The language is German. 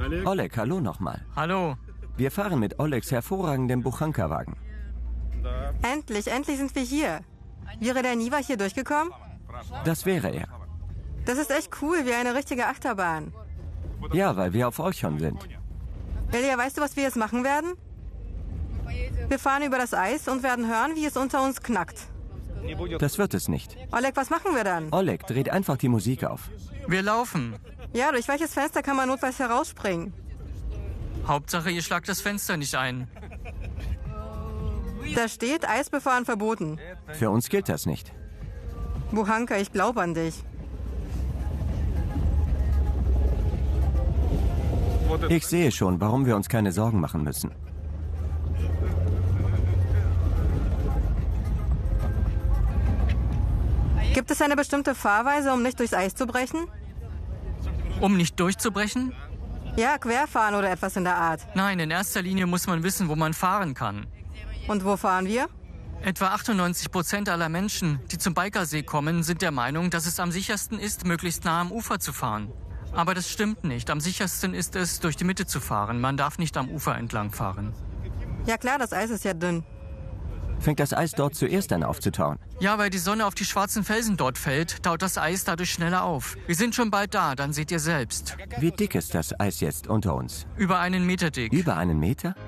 Oleg, hallo nochmal. Hallo. Wir fahren mit Olegs hervorragendem Buchanka-Wagen. Endlich sind wir hier. Wäre der Niva hier durchgekommen? Das wäre er. Das ist echt cool, wie eine richtige Achterbahn. Ja, weil wir auf Olchon sind. Ilja, weißt du, was wir jetzt machen werden? Wir fahren über das Eis und werden hören, wie es unter uns knackt. Das wird es nicht. Oleg, was machen wir dann? Oleg, dreht einfach die Musik auf. Wir laufen. Ja, durch welches Fenster kann man notfalls herausspringen? Hauptsache, ihr schlagt das Fenster nicht ein. Da steht, Eisbefahren verboten. Für uns gilt das nicht. Buchanka, ich glaube an dich. Ich sehe schon, warum wir uns keine Sorgen machen müssen. Gibt es eine bestimmte Fahrweise, um nicht durchs Eis zu brechen? Um nicht durchzubrechen? Ja, querfahren oder etwas in der Art. Nein, in erster Linie muss man wissen, wo man fahren kann. Und wo fahren wir? Etwa 98% aller Menschen, die zum Bikersee kommen, sind der Meinung, dass es am sichersten ist, möglichst nah am Ufer zu fahren. Aber das stimmt nicht. Am sichersten ist es, durch die Mitte zu fahren. Man darf nicht am Ufer entlang fahren. Ja klar, das Eis ist ja dünn. Fängt das Eis dort zuerst an aufzutauen? Ja, weil die Sonne auf die schwarzen Felsen dort fällt, taut das Eis dadurch schneller auf. Wir sind schon bald da, dann seht ihr selbst. Wie dick ist das Eis jetzt unter uns? Über 1 Meter dick. Über 1 Meter?